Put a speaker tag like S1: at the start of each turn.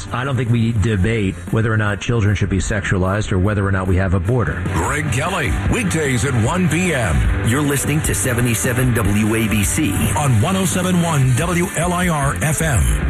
S1: Yes. I don't think we debate whether or not children should be sexualized or whether or not we have a border.
S2: Greg Kelly, weekdays at 1 p.m.
S3: You're listening to 77 WABC
S2: on 107.1 WLIR FM.